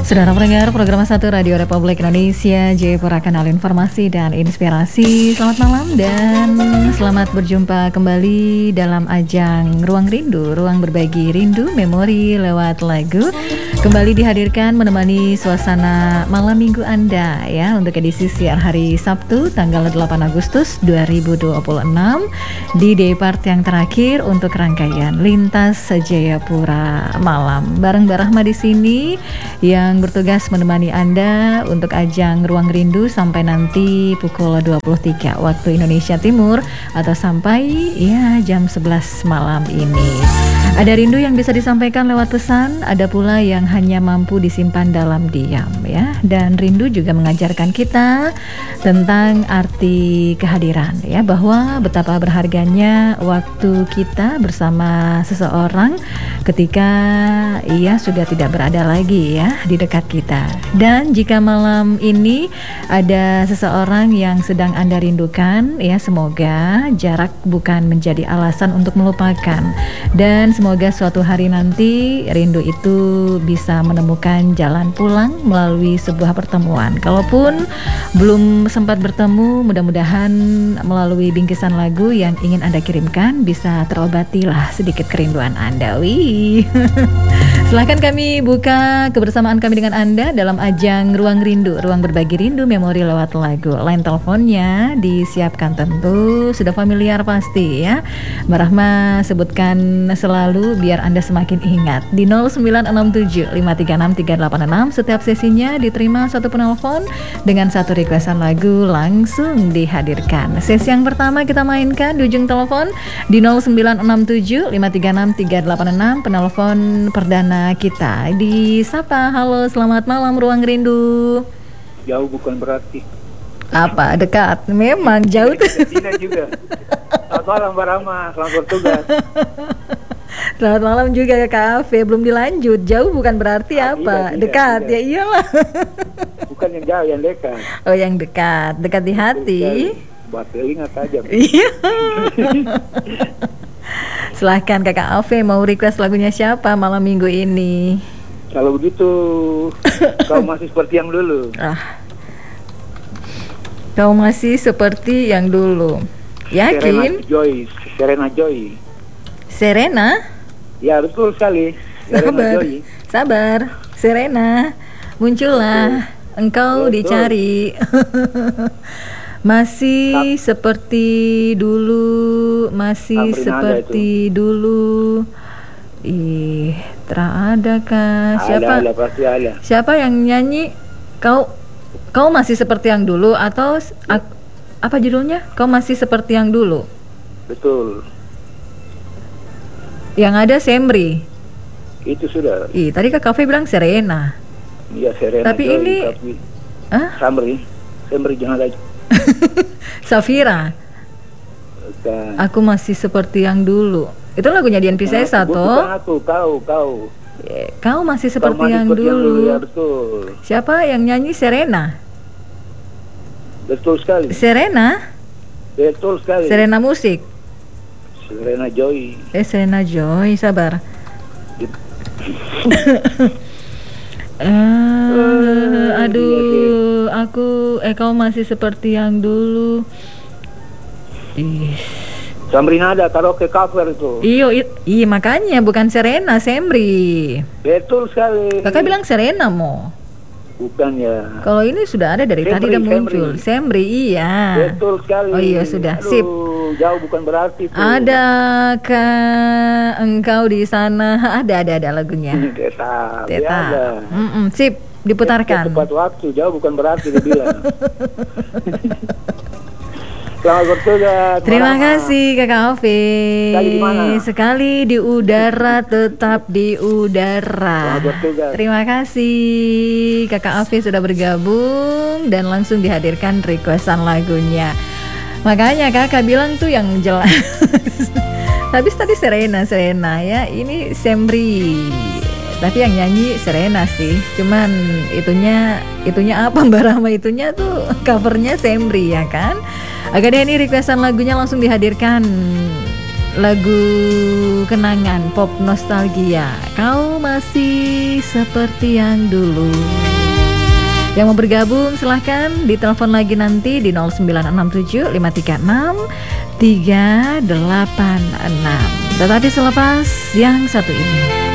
Saudara pendengar program 1 Radio Republik Indonesia, Jayapura, Kanal Informasi dan Inspirasi. Selamat malam dan selamat berjumpa kembali dalam ajang Ruang Rindu, ruang berbagi rindu memori lewat lagu. Kembali dihadirkan menemani suasana malam minggu Anda ya, untuk edisi siar hari Sabtu tanggal 8 Agustus 2026 di day part yang terakhir untuk rangkaian Lintas Jayapura Malam. Bareng Mbak Rahma di sini yang bertugas menemani Anda untuk ajang Ruang Rindu sampai nanti pukul 23 waktu Indonesia Timur atau sampai ya jam 11 malam ini. Ada rindu yang bisa disampaikan lewat pesan, ada pula yang hanya mampu disimpan dalam diam ya. Dan rindu juga mengajarkan kita tentang arti kehadiran ya, bahwa betapa berharganya waktu kita bersama seseorang ketika ia sudah tidak berada lagi ya di dekat kita. Dan jika malam ini ada seseorang yang sedang Anda rindukan ya, semoga jarak bukan menjadi alasan untuk melupakan, dan semoga suatu hari nanti rindu itu bisa menemukan jalan pulang melalui sebuah pertemuan. Kalaupun belum sempat bertemu, mudah-mudahan melalui bingkisan lagu yang ingin Anda kirimkan bisa terobatilah sedikit kerinduan Anda. Wih. Silahkan kami buka kebersamaan kami dengan Anda dalam ajang Ruang Rindu, ruang berbagi rindu memori lewat lagu. Line teleponnya disiapkan, tentu sudah familiar pasti ya. Mbak Rahma sebutkan selalu biar Anda semakin ingat di 0967536386. Setiap sesinya diterima satu penelpon dengan satu requestan lagu langsung dihadirkan. Sesi yang pertama kita mainkan di ujung telepon di 0967536386, penelpon perdana kita di Sapa. Halo, selamat malam Ruang Rindu. Jauh bukan berarti. Apa? Dekat? Memang jauh. Tidak juga. Selamat malam Mbak Rahma, selamat bertugas. Selamat malam juga Kak Ave. Belum dilanjut. Jauh bukan berarti apa? Tidak, dekat. tidak. Ya iyalah. Bukan yang jauh, yang dekat. Oh, yang dekat. Dekat di hati. Buat telinga saja. Iya. Silahkan Kakak Ave, mau request lagunya siapa malam minggu ini? Kalau begitu kau masih seperti yang dulu. Kau masih seperti yang dulu. Yakin? Serena Joy. Serena? Ya betul sekali. Serena Joy. Sabar. Serena, muncullah. Betul. Engkau betul. Dicari. Masih seperti dulu, masih seperti dulu. Ih, teradakah? Siapa? Ada, pasti ada. Siapa yang nyanyi? Kau masih seperti yang dulu, atau apa judulnya? Kau masih seperti yang dulu. Betul. Yang ada Semri. Itu sudah. Tadi Kak Kafe bilang Serena. Iya, Serena. Tapi Joy, ini Semri jangan ada. Safira. Bukan. Aku masih seperti yang dulu. Itu lagunya Dian Piscesa toh. Kau. Kau masih seperti yang dulu. Ya, betul. Siapa yang nyanyi? Serena. Betul sekali. Serena? Betul sekali. Serena musik. Serena Joy. Serena Joy, sabar. Aduh, kau masih seperti yang dulu. Samrina ada karaoke cover itu. Iya makanya bukan Serena, Semri. Betul sekali. Kakak bilang Serena mo. Bukan ya. Kalau ini sudah ada dari tadi udah muncul. Semri, iya. Betul sekali. Oh iya sudah. Sip. Jauh bukan berarti tuh. Adakah engkau di sana? Ada lagunya. Tetap. Sip, diputarkan. Tepat waktu, jauh bukan berarti dia bilang. Selamat bertugas. Terima kasih Kakak Ovi. Sekali di mana? Sekali di udara, tetap di udara. Selamat bertugas. Terima kasih Kakak Ovi sudah bergabung dan langsung dihadirkan requestan lagunya. Makanya Kakak bilang tuh yang jelas. Habis tadi Serena ya, ini Semri. Tapi yang nyanyi Serena sih. Cuman itunya apa Mbak Rahma, itunya tuh covernya Semri ya kan. Oke deh, ini requestan lagunya langsung dihadirkan. lagu kenangan pop nostalgia. Kau masih seperti yang dulu. Yang mau bergabung silahkan ditelepon lagi nanti di 0967 536 386. Tetapi selepas yang satu ini.